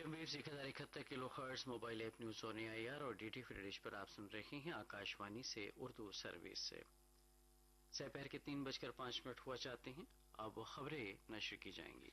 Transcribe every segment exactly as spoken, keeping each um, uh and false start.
Medium waves एक हजार इकहत्तर kilo hertz mobile app news on AIR और डी टी फ्री डिश पर आप सुन रहे हैं आकाशवाणी से उर्दू सर्विस से। दोपहर के तीन बजकर पांच मिनट हुआ चाहते हैं। अब खबरें नश्र की जाएंगी।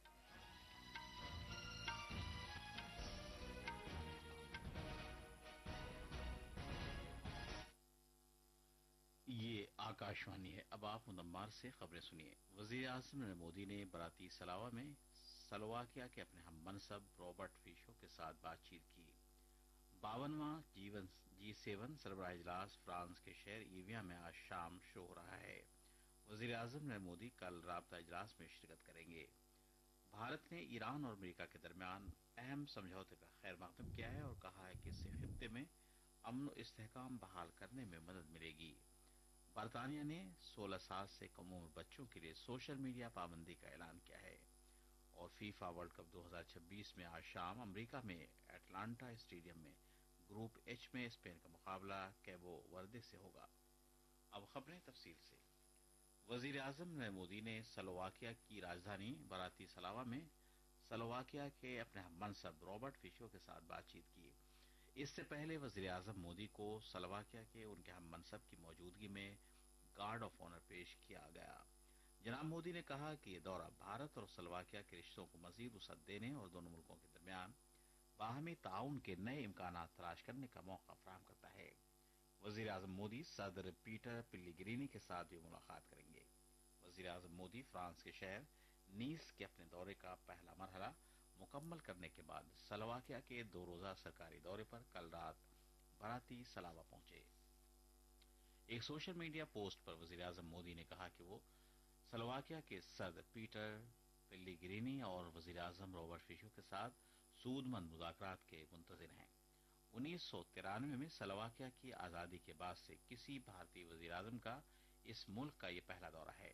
ये आकाशवाणी है। अब आप मुदम्मार से खबरें सुनिए। वजीर आजम नरेंद्र मोदी ने बराती सलावा में स्लोवाकिया के अपने हम मनसब रॉबर्ट फिशो के साथ बातचीत की। बावनवां जीवन जी सेवन सरबराह इजलास फ्रांस के शहर ईविया में आज शाम शुरू हो रहा है। वजीर आजम नरेंद्र मोदी कल राबता इजलास में शिरकत करेंगे। भारत ने ईरान और अमेरिका के दरमियान अहम समझौते का खैर मकदम किया है और कहा है कि इससे खित्ते में अमन और इस्तेहकाम बहाल करने में मदद मिलेगी। बरतानिया ने सोलह साल से कम उम्र बच्चों के लिए सोशल मीडिया पाबंदी का ऐलान किया है। और फीफा वर्ल्ड कप दो हजार छब्बीस में आज शाम अमेरिका में एटलांटा स्टेडियम में ग्रुप एच में स्पेन का मुकाबला कैबो वर्दे से होगा। अब खबरें तफसील से। वजीर आजम नरेंद्र मोदी ने स्लोवाकिया की राजधानी बराती सलावा में स्लोवाकिया के अपने मनसब रॉबर्ट फिशो के साथ बातचीत की। इससे पहले वजीर आजम मोदी को स्लोवाकिया के उनके हम मनसब की मौजूदगी में गार्ड ऑफ ऑनर पेश किया गया। जनाब मोदी ने कहा कि यह दौरा भारत और स्लोवाकिया के रिश्तों को मजीद वसअत देने और दोनों मुल्कों के दरमियान बाहमी ताउन के नए इम्कान तलाश करने का मौका फराहम करता है। वजीर आजम मोदी सदर पीटर पिल्लीग्रीनी के साथ भी मुलाकात करेंगे। वजीर आजम मोदी फ्रांस के शहर नीस के अपने दौरे का पहला मरहला मुकम्मल करने के बाद स्लोवाकिया के दो रोजा सरकारी दौरे पर कल रात बराती सलावा पहुंचे। एक सोशल मीडिया पोस्ट पर वजीर आजम मोदी ने कहा कि वो स्लोवाकिया के सदर पीटर पिल्लीग्रीनी और वजीर आजम रॉबर्ट फिशो के साथ सूदमंद मुज़ाकरात के मुंतजिर हैं। उन्नीस सौ तिरानवे में स्लोवाकिया की आजादी के बाद से किसी भारतीय वजीर आजम का इस मुल्क का यह पहला दौरा है।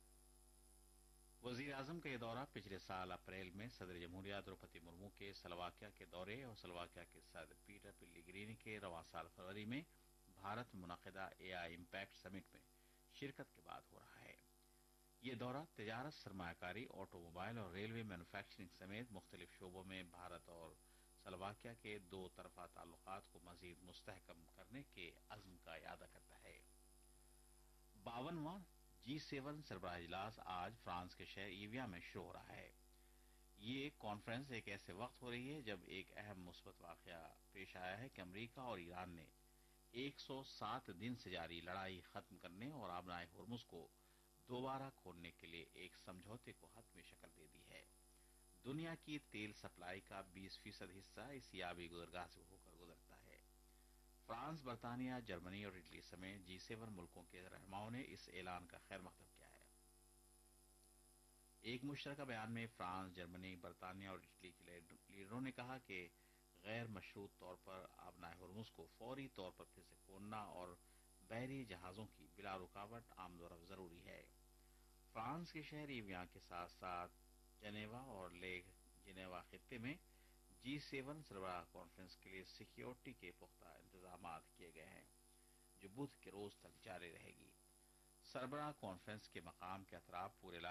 वजीर आजम का यह दौरा पिछले साल अप्रैल में सदर जमहूरिया द्रौपदी मुर्मू के स्लोवाकिया के दौरे और स्लोवाकिया के सदर पीटर पिल्लीग्रीनी के रवां साल फरवरी में भारत में मुनक़िदा एआई इम्पैक्ट समिट में शिरकत के बाद हो रहा है। यह दौरा तिजारत, सरमायाकारी, ऑटोमोबाइल और रेलवे मैन्युफैक्चरिंग समेत मुख्तलिफ शोबों में भारत और स्लोवाकिया के दो तरफा ताल्लुकात को मजीद मुस्तहकम करने के अज़्म का इरादा करता है। बावनवां जी सेवन सरबराह इजलास आज फ्रांस के शहर ईविया में शुरू हो रहा है। ये कॉन्फ्रेंस एक ऐसे वक्त हो रही है जब एक अहम मुस्बत वाकया पेश आया है कि अमेरिका और ईरान ने एक सौ सात दिन से जारी लड़ाई खत्म करने और आबनाए होर्मुज को दोबारा खोलने के लिए एक समझौते को हतमी शक्ल दे दी है। दुनिया की तेल सप्लाई का बीस फीसद हिस्सा इस याबी गुजरगाह से होकर गुजरता है। फ्रांस, बरतानिया, जर्मनी और इटली समेत जी सेवन मुल्कों के रहनुमाओं ने इस ऐलान का खैर मकदम किया है। एक मुश्तरका बयान में फ्रांस, जर्मनी, बरतानिया और इटली के लीडरों ने कहा कि गैर मशरूत तौर पर आबनाए होर्मुज को फौरी तौर पर फिर से खोलना और बहरी जहाजों की बिला रुकावट आमदोरफ्त जरूरी है। फ्रांस के शहर ईविया के साथ साथ जनेवा और लेह जिनेवा खित्ते में जी सेवन सरबराह कॉन्फ्रेंस के लिए सिक्योरिटी के पुख्ता इंतजाम किए गए हैं, जो बुध के रोज तक जारी रहेगी। सरबराह कॉन्फ्रेंस के मकाम के अतराफ पूरे